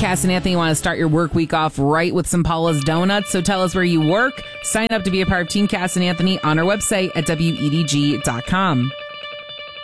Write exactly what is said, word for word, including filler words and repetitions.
Cass and Anthony want to start your work week off right with some Paula's Donuts. So tell us where you work. Sign up to be a part of Team Cass and Anthony on our website at W E D G dot com.